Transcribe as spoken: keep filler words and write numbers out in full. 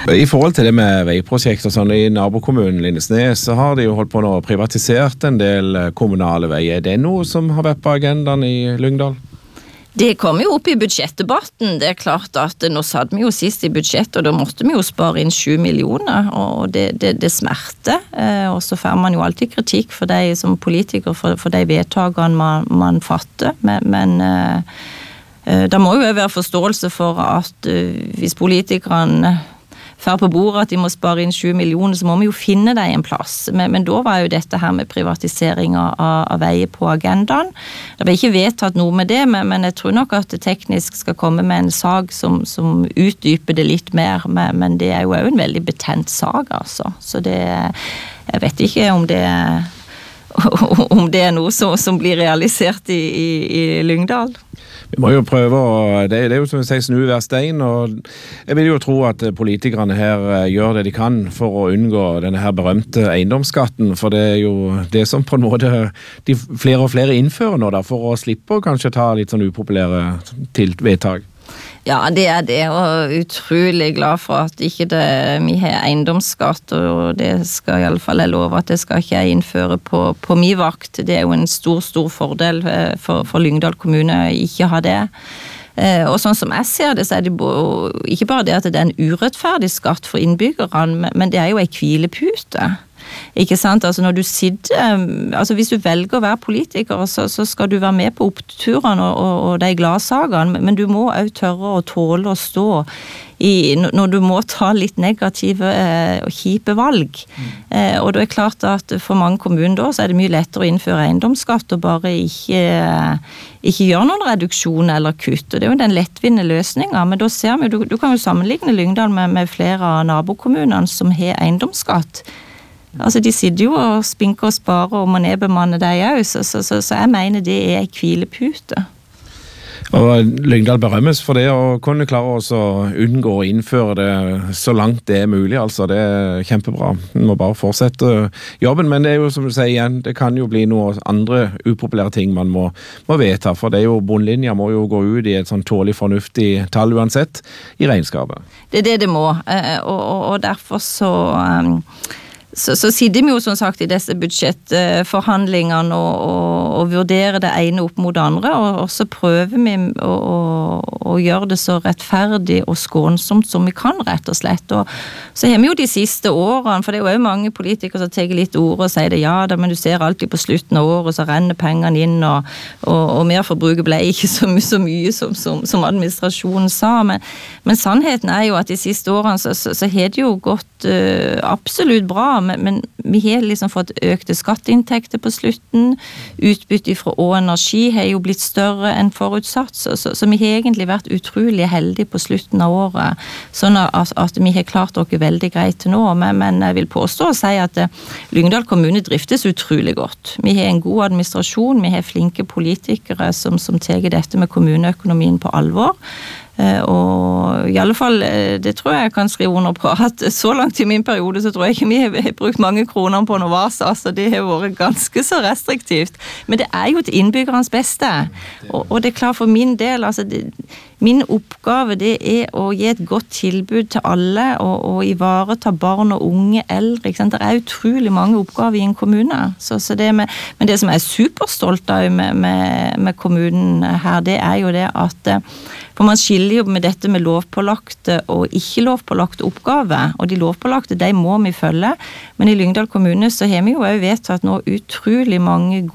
I forhold til det med veiprosjekter sånn, i nabokommunen Lindesnes, så har de jo holdt på nå og privatisert en del kommunale veier. Er det noe som har vært på agendaen i Lyngdal? Det kom jo opp i budsjettdebatten. Det er klart at nå satt vi jo sist i budsjett, og da måtte vi jo spare inn sju millioner, og det, det, det smerte. Eh, og så får man jo alltid kritikk for de som politiker, for, for de vedtakene man, man fatter. Men, men eh, eh, det må jo være forståelse for at eh, hvis politikerne fer på bordet at de må spare inn sju millioner, så må vi jo finne det i en plass. Men, men da var jo dette her med privatisering av, av veier på agendaen. Det var ikke vedtatt noe med det, men, men jeg tror nok at det teknisk skal komme med en sag som, som utdyper det litt mer, men, men det er jo en veldig betent sag, altså. Så det, jeg vet ikke om det om det er noe som, som blir realisert i, i, i Lyngdal. Vi må jo prøve, og det, det er jo som vi sier snu hver stein, og jeg vil jo tro at politikerne her gjør det de kan for å unngå denne her berømte eiendomsskatten, for det er jo det som på en måte de flere og flere innfører nå da, for å slippe å kanskje ta litt sånn upopulære til vedtak. Ja, det er det, og utrolig glad for at ikke det, vi har eiendomsskatt, og det skal i alle fall jeg love at det skal ikke jeg innføre på, på min vakt. Det er jo en stor, stor fordel for, for Lyngdal kommune å ikke ha det. Og sånn som jeg ser det, så er det ikke bare det at det er en urettferdig skatt for innbyggerne, men det er jo en hvilepute. Ikke sant? Altså når du sitter, altså hvis du velger å være politiker, så, så skal du være med på oppturene og, og, og de gladsagene, men du må også tørre å tåle å stå i, når du må ta litt negative eh, og kjipe valg. Mm. Eh, og det er klart at for mange kommuner da, så er det mye lettere å innføre eiendomsskatt og bare ikke, ikke gjøre noen reduksjon eller kutt. Og det er jo den lettvinne løsningen, men da ser vi, du, du kan jo sammenligne Lyngdal med, med flere av nabokommunene som har eiendomsskatt. Altså de sitter jo og spinker og sparer og må nedbemanne deg også, så, så, så jeg mener det er en hvilepute. Og Lyngdal berømmes for det å kunne klare oss å unngå å innføre det så langt det er mulig, altså det er kjempebra. Vi må bare fortsette jobben, men det er jo som du sier igjen, det kan jo bli noen andre upopulære ting man må, må vedta, for det er jo bondlinja må jo gå ut i et sånn tålig fornuftig tall uansett i regnskapet. Det er det det må, og, og, og derfor så... Um Så, så sitter vi jo som sagt i disse budsjettforhandlingene og, og, og vurderer det ene opp mot det andre, og, og så prøver vi å, å, å gjøre det så rettferdig og skånsomt som vi kan, rett og slett. Og så har vi jo de siste årene, for det er jo også mange politikere som tar litt ord og sier det, ja da, men du ser alltid på slutten av året, så renner pengene inn, og, og, og merforbruket ble ikke så, my, så mye som, som, som administrasjonen sa, men, men sannheten er jo at de siste årene så, så, så har det jo gått uh, absolutt bra, Men, men vi har liksom fått økte skatteinntekter på slutten, utbytte fra Å Energi har jo blitt større enn forutsatt, så, så, så vi har egentlig vært utrolig heldige på slutten av året, sånn at, at vi har klart dere veldig greit til nå, men, men jeg vil påstå å si at Lyngdal kommune driftes utrolig godt. Vi har en god administrasjon, vi har flinke politikere som, som tar dette med kommuneøkonomien på alvor, og i alle fall, det tror jeg jeg kan skrive under på, at så langt i min periode så tror jeg ikke vi har brukt mange kroner på noe vase, altså det har vært ganske så restriktivt, men det er jo til innbyggernes beste, og, og det er klart for min del, altså det, min oppgave det er å gi et godt tilbud til alle, og, og ivareta barn og unge, eldre, ikke sant? Det er utrolig mange oppgaver i en kommune, så, så det med, men det som jeg er superstolt av med, med, med kommunen her, det er jo det at, for man skiller jo med dette med lovpålagte og ikke lovpålagte oppgaver, og de lovpålagte, de må vi følge, men i Lyngdal kommune så har vi jo også vedtatt nå utrolig mange gode